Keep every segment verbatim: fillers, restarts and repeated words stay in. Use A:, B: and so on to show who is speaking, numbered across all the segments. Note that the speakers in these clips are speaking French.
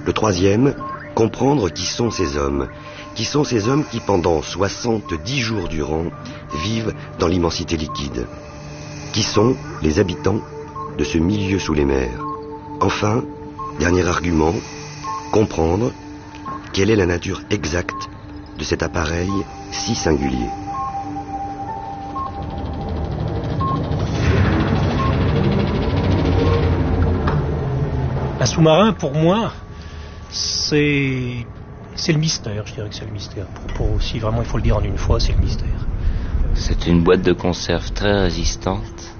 A: Le troisième, comprendre qui sont ces hommes. Qui sont ces hommes qui, pendant soixante-dix jours durant, vivent dans l'immensité liquide. Qui sont les habitants de ce milieu sous les mers. Enfin, dernier argument, comprendre quelle est la nature exacte de cet appareil si singulier.
B: Un sous-marin, pour moi, c'est c'est le mystère. Je dirais que c'est le mystère. Pour, pour aussi, vraiment, il faut le dire en une fois, c'est le mystère.
C: C'est une boîte de conserve très résistante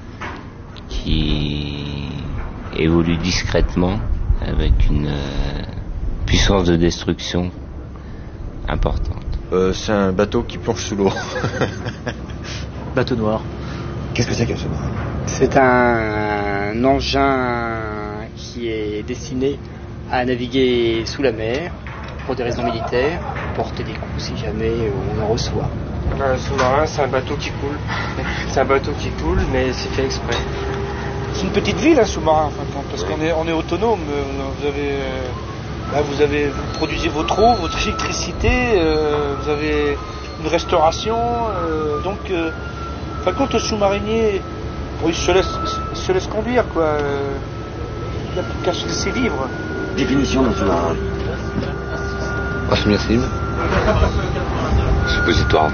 C: qui évolue discrètement avec une euh, puissance de destruction importante.
D: Euh, c'est un bateau qui plonge sous l'eau.
E: Bateau noir.
A: Qu'est-ce que c'est qu'un sous-marin ?
E: C'est un, un engin qui est destiné à naviguer sous la mer pour des raisons militaires, porter des coups si jamais on en reçoit.
F: Un sous-marin, c'est un bateau qui coule. C'est un bateau qui coule, mais c'est fait exprès.
G: C'est une petite ville, un sous-marin, en fin de compte, parce qu'on est, on est autonome. Vous avez, là, vous avez, vous produisez votre eau, votre électricité, euh, vous avez une restauration. Euh, donc, euh, en fin de compte, le sous-marinier, bon, il se laisse, il se laisse conduire, quoi. Euh, il n'a plus qu'à se laisser vivre.
A: Définition d'un sous-marin.
D: Submersible. Suppositoire.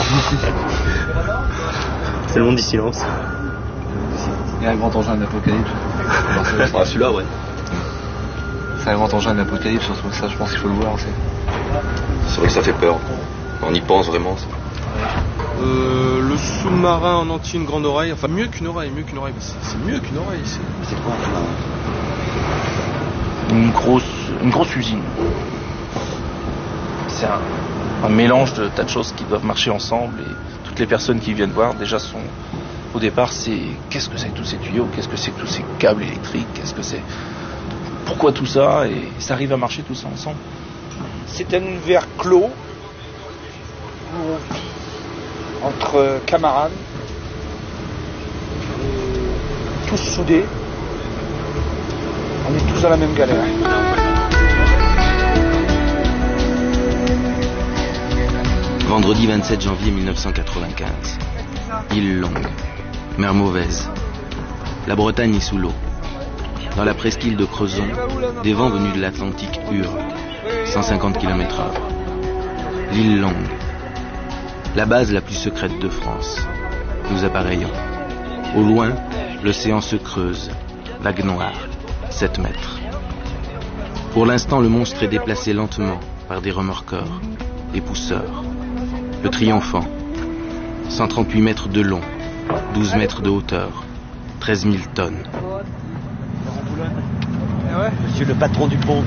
E: C'est le monde du silence.
H: Et un grand engin d'apocalypse.
D: Ah, celui-là, ouais.
H: C'est un grand engin d'apocalypse, surtout ça, je pense qu'il faut le voir aussi.
D: C'est vrai que ça fait peur. On y pense vraiment.
I: Euh, le sous-marin en entier, une grande oreille. Enfin, mieux qu'une oreille, mieux qu'une oreille. C'est, c'est mieux qu'une oreille. C'est,
A: c'est quoi un sous-marin ?
J: Une grosse, une grosse usine. C'est un, un mélange de tas de choses qui doivent marcher ensemble et toutes les personnes qui viennent voir déjà sont au départ c'est qu'est-ce que c'est que tous ces tuyaux, qu'est-ce que c'est que tous ces câbles électriques, qu'est-ce que c'est, pourquoi tout ça, et ça arrive à marcher tout ça ensemble.
G: C'est un univers clos où on vit entre camarades, tous soudés, on est tous dans la même galère.
K: Vendredi vingt-sept janvier mille neuf cent quatre-vingt-quinze. Île Longue. Mer mauvaise. La Bretagne est sous l'eau. Dans la presqu'île de Crezon, des vents venus de l'Atlantique hurlent. cent cinquante kilomètres heure. L'île Longue. La base la plus secrète de France. Nous appareillons. Au loin, l'océan se creuse. Vague noire. sept mètres. Pour l'instant, le monstre est déplacé lentement par des remorqueurs, des pousseurs. Le Triomphant, cent trente-huit mètres de long, douze mètres de hauteur, treize mille tonnes.
A: Monsieur le patron du pont.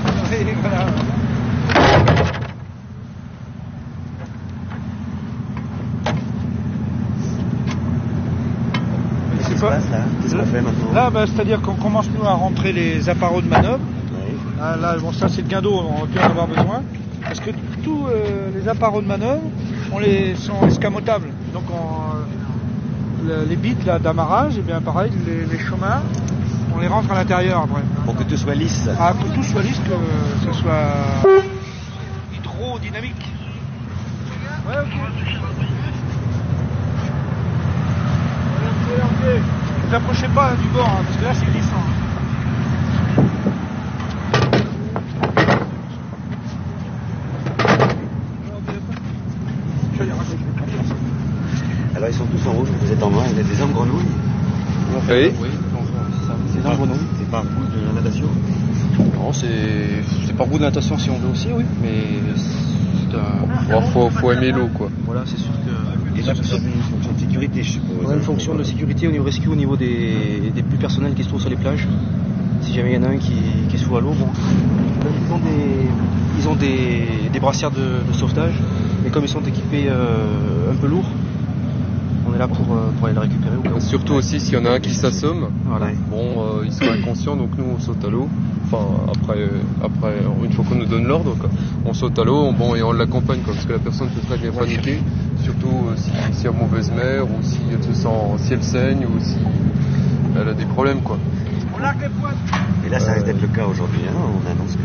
A: Qu'est-ce qui se passe là ? Qu'est-ce qu'on fait maintenant ?
G: Là, bah, c'est-à-dire qu'on commence nous à rentrer les appareils de manœuvre.
A: Oui.
G: Ah, là, bon, ça c'est le guindeau, on va plus en avoir besoin. Parce que tous euh, les appareils de manœuvre on les, sont escamotables. Donc on, euh, les bites là, d'amarrage, et bien pareil, les, les chemins, on les rentre à l'intérieur après.
A: Pour que tout soit lisse.
G: Ah, que tout soit lisse, que ce soit hydrodynamique. Ouais, ok. Ne vous approchez pas hein, du bord, hein, parce que là c'est glissant.
A: Alors ils sont tous en rouge, vous êtes en noir, il y a des hommes grenouilles.
D: Oui.
I: oui, c'est ça.
A: C'est des hommes grenouilles, c'est pas un coup de natation.
I: Non, c'est, c'est par goût de natation si on veut aussi, oui. Mais c'est un...
D: Il faut, faut aimer l'eau, quoi.
I: Voilà, c'est sûr que...
A: Et là, vous avez une fonction de sécurité, je suppose.
E: Ouais, une fonction de sécurité au niveau rescue, au niveau des, des plus personnels qui se trouvent sur les plages. Si jamais il y en a un qui, qui est sous à l'eau, bon. Ils ont des, ils ont des, des brassières de, de sauvetage, mais comme ils sont équipés euh, un peu lourds, on est là pour, pour aller le récupérer. Au cas où.
D: Surtout aussi s'il y en a un qui s'assomme,
E: Voilà.
D: bon, euh, ils sont inconscients, donc nous on saute à l'eau. Enfin, après, après une fois qu'on nous donne l'ordre, quoi. On saute à l'eau, on, bon, et on l'accompagne, quoi, parce que la personne peut très bien paniquer, surtout euh, si, si y a mauvaise mer, ou si elle se sent, si elle saigne, ou si elle a des problèmes, quoi.
A: Et là, ça risque d'être le cas aujourd'hui, hein, on annonce que